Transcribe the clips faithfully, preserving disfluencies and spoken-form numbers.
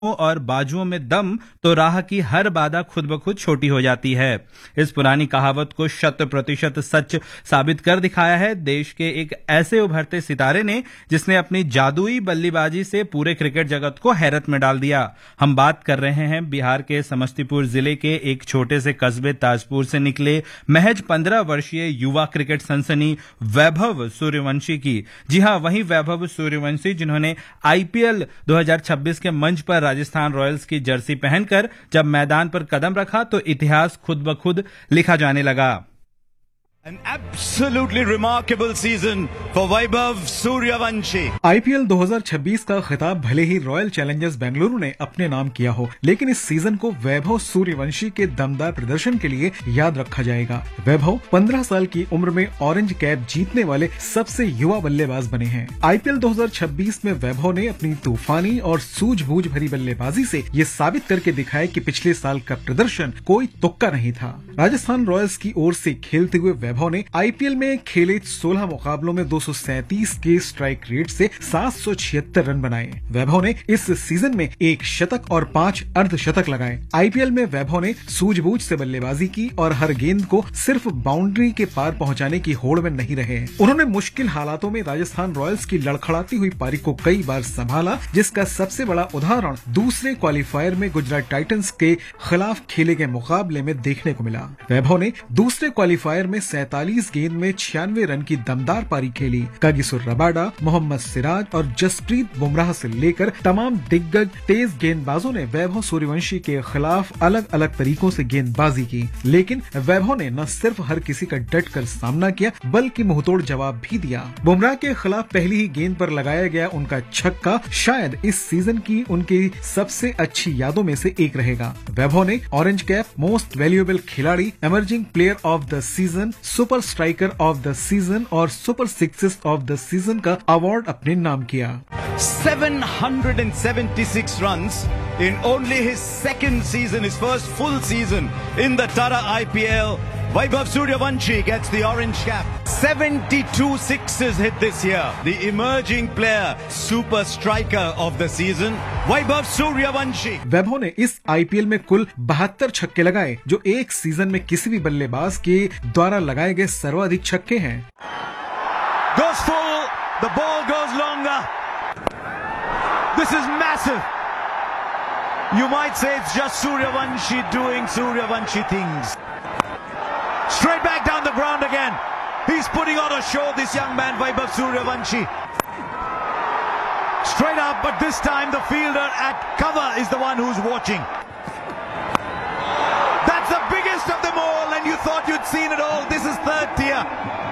और बाजुओं में दम तो राह की हर बाधा खुद ब खुद छोटी हो जाती है। इस पुरानी कहावत को शत प्रतिशत सच साबित कर दिखाया है देश के एक ऐसे उभरते सितारे ने जिसने अपनी जादुई बल्लेबाजी से पूरे क्रिकेट जगत को हैरत में डाल दिया। हम बात कर रहे हैं बिहार के समस्तीपुर जिले के एक छोटे से कस्बे ताजपुर से निकले महज पंद्रह वर्षीय युवा क्रिकेट सनसनी वैभव सूर्यवंशी की। जी हां, वही वैभव सूर्यवंशी जिन्होंने आईपीएल दो हज़ार छब्बीस के मंच पर राजस्थान रॉयल्स की जर्सी पहनकर जब मैदान पर कदम रखा तो इतिहास खुद ब खुद लिखा जाने लगा। An absolutely remarkable season for Vaibhav Suryavanshi. IPL दो हज़ार छब्बीस का खिताब भले ही रॉयल चैलेंजर्स बेंगलुरु ने अपने नाम किया हो, लेकिन इस सीजन को वैभव सूर्यवंशी के दमदार प्रदर्शन के लिए याद रखा जाएगा। वैभव पंद्रह साल की उम्र में ऑरेंज कैप जीतने वाले सबसे युवा बल्लेबाज बने हैं। आईपीएल दो हज़ार छब्बीस में वैभव ने अपनी तूफानी और सूझबूझ भरी बल्लेबाजी से ये साबित करके दिखाया कि पिछले साल का प्रदर्शन कोई तुक्का नहीं था। राजस्थान रॉयल्स की ओर से खेलते हुए वैभव ने आईपीएल में खेले सोलह मुकाबलों में दो सौ सैंतीस के स्ट्राइक रेट से सात सौ छिहत्तर रन बनाए। वैभव ने इस सीजन में एक शतक और पांच अर्धशतक लगाए। आईपीएल में वैभव ने सूझबूझ से बल्लेबाजी की और हर गेंद को सिर्फ बाउंड्री के पार पहुंचाने की होड़ में नहीं रहे। उन्होंने मुश्किल हालातों में राजस्थान रॉयल्स की लड़खड़ाती हुई पारी को कई बार संभाला, जिसका सबसे बड़ा उदाहरण दूसरे क्वालिफायर में गुजरात टाइटंस के खिलाफ खेले गए मुकाबले में देखने को मिला। वैभव ने दूसरे क्वालिफायर में सैंतालीस गेंद में छियानवे रन की दमदार पारी खेली। कागिसो रबाडा, मोहम्मद सिराज और जसप्रीत बुमराह से लेकर तमाम दिग्गज तेज गेंदबाजों ने वैभव सूर्यवंशी के खिलाफ अलग अलग तरीकों से गेंदबाजी की, लेकिन वैभव ने न सिर्फ हर किसी का डट कर सामना किया बल्कि मुंहतोड़ जवाब भी दिया। बुमराह के खिलाफ पहली ही गेंद पर लगाया गया उनका छक्का शायद इस सीजन की उनकी सबसे अच्छी यादों में से एक रहेगा। वैभव ने ऑरेंज कैप, मोस्ट वैल्यूएबल खिलाड़ी, emerging player of the season, super striker of the season और super sixes of the season का अवार्ड अपने नाम किया। seven hundred seventy-six runs in only his second season, his first full season in the Tara I P L. Vaibhav Suryavanshi gets the orange cap. seventy-two sixes hit this year. The emerging player, super striker of the season, Vaibhav Suryavanshi. वैभव ने इस IPL में कुल बहत्तर छक्के लगाए, जो एक season में किसी भी बल्लेबाज के द्वारा लगाए गए सर्वाधिक छक्के हैं। Goes full, the ball goes longer. This is massive. You might say it's just Suryavanshi doing Suryavanshi things. Straight back down the ground again. He's putting on a show, this young man, Vaibhav Suryavanshi. Straight up, but this time the fielder at cover is the one who's watching. That's the biggest of them all, and you thought you'd seen it all. This is third tier.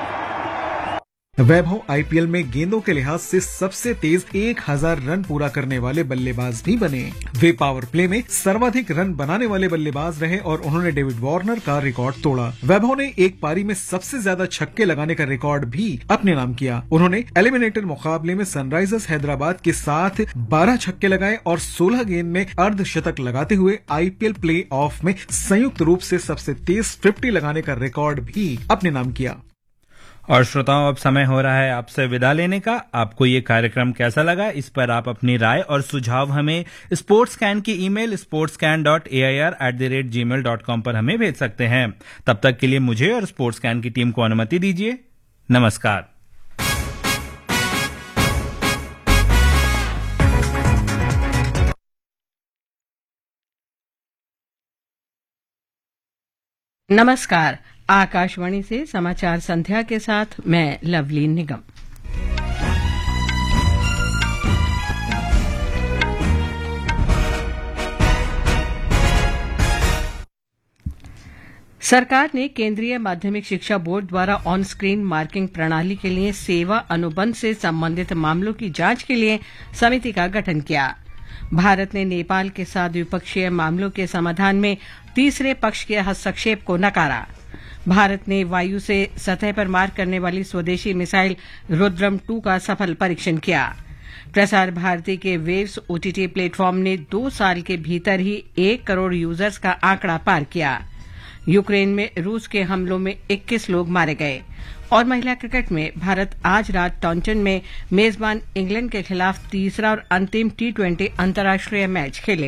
Vaibhav IPL में गेंदों के लिहाज से सबसे तेज एक हज़ार run पूरा करने वाले बल्लेबाज भी बने। वे पावर प्ले में सर्वाधिक रन बनाने वाले बल्लेबाज रहे और उन्होंने डेविड वार्नर का रिकॉर्ड तोड़ा। वैभव ने एक पारी में सबसे ज्यादा छक्के लगाने का रिकॉर्ड भी अपने नाम किया। उन्होंने एलिमिनेटर मुकाबले में सनराइजर्स हैदराबाद के साथ बारह छक्के लगाए और सोलह गेंद में अर्धशतक लगाते हुए आईपीएल प्ले ऑफ में संयुक्त रूप से सबसे तेज पचास लगाने का रिकॉर्ड भी अपने नाम किया। और श्रोताओं, अब समय हो रहा है आपसे विदा लेने का। आपको ये कार्यक्रम कैसा लगा, इस पर आप अपनी राय और सुझाव हमें स्पोर्ट्स कैन की email sports can dot A I R at the rate ji mail dot com पर हमें भेज सकते हैं। तब तक के लिए मुझे और स्पोर्ट्स कैन की टीम को अनुमति दीजिए। नमस्कार। नमस्कार। आकाशवाणी से समाचार संध्या के साथ मैं लवलीन निगम। सरकार ने केंद्रीय माध्यमिक शिक्षा बोर्ड द्वारा ऑन स्क्रीन मार्किंग प्रणाली के लिए सेवा अनुबंध से संबंधित मामलों की जांच के लिए समिति का गठन किया। भारत ने नेपाल के साथ द्विपक्षीय मामलों के समाधान में तीसरे पक्ष के हस्तक्षेप को नकारा। भारत ने वायु से सतह पर मार करने वाली स्वदेशी मिसाइल रुद्रम टू का सफल परीक्षण किया। प्रसार भारती के वेव्स ओटीटी प्लेटफॉर्म ने दो साल के भीतर ही एक करोड़ यूजर्स का आंकड़ा पार किया। यूक्रेन में रूस के हमलों में इक्कीस लोग मारे गए। और महिला क्रिकेट में भारत आज रात टॉन्टन में मेजबान इंग्लैंड के खिलाफ तीसरा और अंतिम टी ट्वेंटी अंतर्राष्ट्रीय मैच खेले।